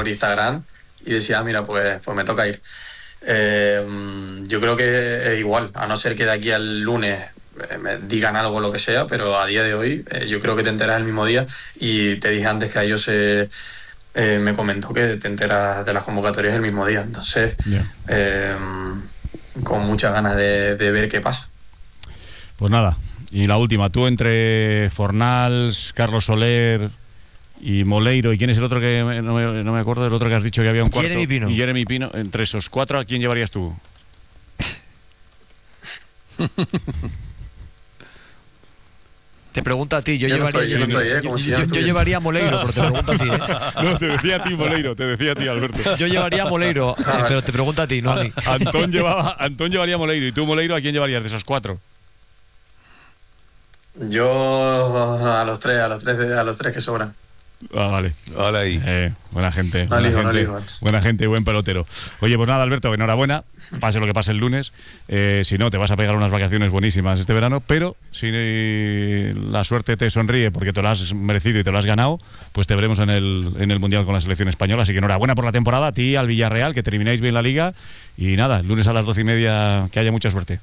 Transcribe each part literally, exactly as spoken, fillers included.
por Instagram y decía, ah, mira, pues, pues me toca ir. Eh, yo creo que es igual, a no ser que de aquí al lunes me digan algo, lo que sea, pero a día de hoy eh, yo creo que te enteras el mismo día, y te dije antes que a ellos eh, eh, me comentó que te enteras de las convocatorias el mismo día, entonces yeah. eh, con muchas ganas de, de ver qué pasa. Pues nada, y la última, tú entre Fornals, Carlos Soler y Moleiro, ¿y quién es el otro que no me, no me acuerdo del otro que has dicho que había un cuarto? Jeremy Pino. Y Jeremy Pino, entre esos cuatro, ¿a quién llevarías tú? Te pregunto a ti, yo, yo llevaría no estoy, yo, no estoy, ¿eh? yo, si yo, yo, yo llevaría a Moleiro, pero te pregunto a ti, ¿eh? No, te decía a ti, Moleiro, te decía a ti, Alberto. Yo llevaría a Moleiro, eh, pero te pregunto a ti, no a mí. Antón llevaba, Antón llevaría a Moleiro, y tú, Moleiro, ¿a quién llevarías de esos cuatro? Yo a los tres, a los tres, a los tres que sobran. Ah, vale. Hola ahí. Eh, buena gente. No buena, ligo, gente no buena gente y buen pelotero. Oye, pues nada, Alberto, enhorabuena. Pase lo que pase el lunes. Eh, si no, te vas a pegar unas vacaciones buenísimas este verano. Pero si la suerte te sonríe porque te lo has merecido y te lo has ganado, pues te veremos en el, en el Mundial con la selección española. Así que enhorabuena por la temporada. A ti, al Villarreal, que termináis bien la liga. Y nada, el lunes a las doce y media, que haya mucha suerte.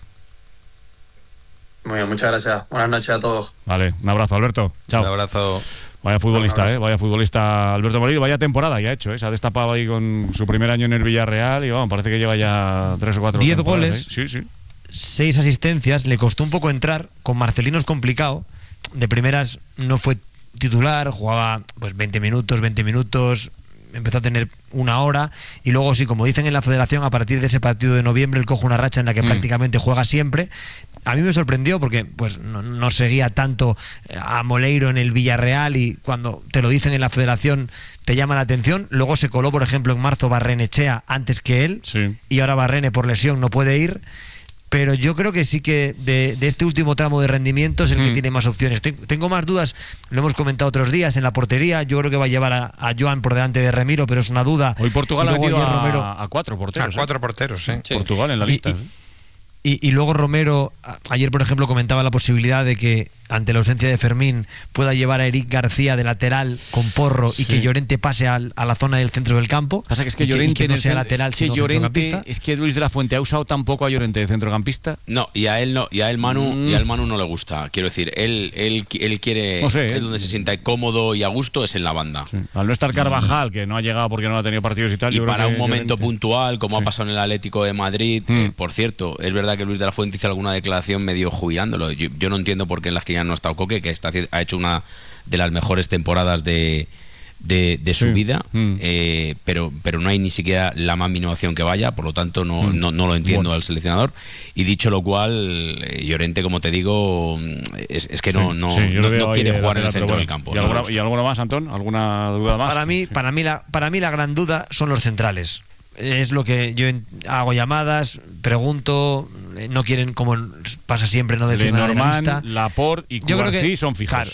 Muy bien, muchas gracias. Buenas noches a todos. Vale, un abrazo, Alberto. Chao. Un abrazo. Vaya futbolista, eh, vaya futbolista Alberto Moleiro, vaya temporada ya ha hecho, eh, se ha destapado ahí con su primer año en el Villarreal y vamos, parece que lleva ya tres o cuatro diez goles, eh. sí, sí. seis asistencias, le costó un poco entrar, con Marcelino es complicado, de primeras no fue titular, jugaba pues veinte minutos, veinte minutos, empezó a tener una hora y luego sí, como dicen en la federación, a partir de ese partido de noviembre él coge una racha en la que mm. prácticamente juega siempre. A mí me sorprendió porque pues no, no seguía tanto a Moleiro en el Villarreal y cuando te lo dicen en la federación te llama la atención. Luego se coló, por ejemplo, en marzo Barrenechea antes que él, sí. Y ahora Barrene por lesión no puede ir. Pero yo creo que sí que de, de este último tramo de rendimiento es el mm. que tiene más opciones. Tengo más dudas, lo hemos comentado otros días, en la portería. Yo creo que va a llevar a, a Joan por delante de Remiro, pero es una duda. Hoy Portugal ha metido a, Romero, a cuatro porteros. A cuatro ¿eh? porteros, sí. sí. Portugal en la lista. Y, y, Y, y luego Romero, ayer por ejemplo comentaba la posibilidad de que ante la ausencia de Fermín pueda llevar a Eric García de lateral con Porro sí. y que Llorente pase al, a la zona del centro del campo. Pasa que es que Llorente que, que no en sea el, lateral, es que sino Llorente, es que Luis de la Fuente ha usado tampoco a Llorente de centrocampista. No, y a él no, y a él Manu, mm. y a él Manu no le gusta. Quiero decir, él él, él quiere no sé, es ¿eh? donde se sienta cómodo y a gusto es en la banda. Sí. Al no estar Carvajal, que no ha llegado porque no ha tenido partidos y tal. Y yo para creo un que momento Llorente... puntual, como sí. ha pasado en el Atlético de Madrid, mm. eh, por cierto, es verdad que Luis de la Fuente hizo alguna declaración medio jubilándolo. Yo, yo no entiendo por qué en las que ya no ha estado Coque, que está, ha hecho una de las mejores temporadas de, de, de su sí. vida, mm. eh, pero, pero no hay ni siquiera la más mínima opción que vaya, por lo tanto no, mm. no, no lo entiendo bueno. al seleccionador. Y dicho lo cual, eh, Llorente, como te digo, es, es que sí. no, no, sí, no, no quiere jugar lateral, en el centro bueno. del campo. ¿Y, no alguna, ¿Y alguno más, Antón? ¿Alguna duda más? Para mí, sí. para mí, la, para mí la gran duda son los centrales. Es lo que yo hago llamadas, pregunto, no quieren, como pasa siempre, no decir nada de la lista. Laporte y Cubarsí son fijos. Claro,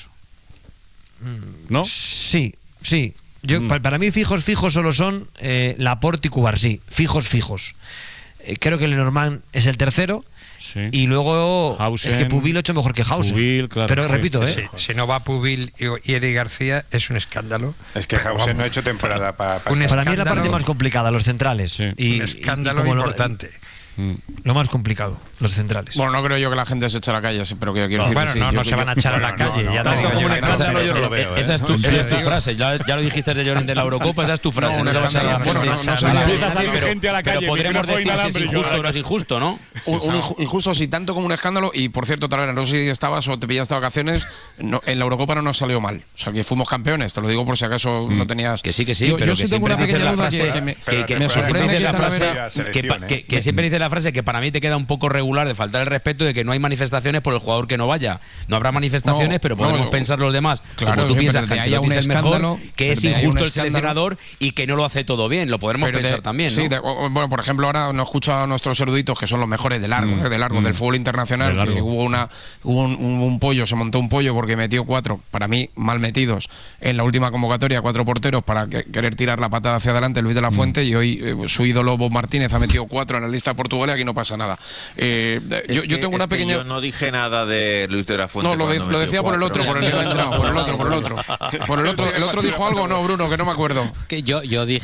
¿no? Sí, sí. Yo, mm. para, para mí fijos, fijos solo son eh, Laporte y Cubarsí. Fijos, fijos. Eh, creo que Lenormand es el tercero. Sí. Y luego Hausen, es que Pubil lo ha hecho mejor que Hausen. Pubil, claro, pero sí, repito, sí, ¿eh? Si no va Pubil y, y Eric García es un escándalo. Es que Hausen no ha hecho temporada para pa Para mí es la parte más complicada, los centrales. Sí. Y, un escándalo y, y importante. Lo, lo más complicado, los centrales. Bueno, no creo yo que la gente se eche a la calle, pero que quiero no, decir bueno, sí, no, yo, no yo, se van a echar a la no, calle, no, ya no, te digo no, yo. no, Esa, no, yo no lo veo. Esa es tu, esa es tu frase, ya, ya lo dijiste de Llorente en la Eurocopa, esa es tu frase. No, no, no, no, bueno, no, no se empieza a salir gente a la calle. Pero podremos decir si es injusto o no es injusto, ¿no? Un, un injusto, sí, tanto como un escándalo. Y por cierto, Talavera, no sé si estabas o te pillaste de vacaciones, no, en la Eurocopa no nos salió mal. O sea, que fuimos campeones, te lo digo por si acaso mm. no tenías. Que sí, que sí, yo, pero yo que sí tengo una pequeña duda que, que me, que, que me sorprende la frase que, que, que siempre dice la frase que para mí te queda un poco regular de faltar el respeto de que no hay manifestaciones por el jugador que no vaya. No habrá manifestaciones, no, pero podemos no, pensar los demás. Claro, como tú sí, piensas que Ancelotti es el mejor, que es injusto el seleccionador y que no lo hace todo bien. Lo podremos pero pensar de, también, ¿no? Sí, de, bueno, por ejemplo, ahora nos escucha a nuestros eruditos que son los mejores de largo, mm, de largo, mm, del fútbol internacional, que hubo una hubo un, un, un pollo, se montó un pollo porque metió cuatro, para mí mal metidos, en la última convocatoria, cuatro porteros para que, querer tirar la patada hacia adelante Luis de la Fuente, mm. y hoy eh, su ídolo Bob Martínez ha metido cuatro en la lista de Portugal y aquí no pasa nada. Eh, yo, que, yo tengo una pequeña... Yo no dije nada de Luis de la Fuente. No, lo, de, lo decía por el otro, por el que ha entrado, por el otro, por el otro. Por el otro, ¿el otro dijo algo o no, Bruno? Que no me acuerdo. Que yo, yo dije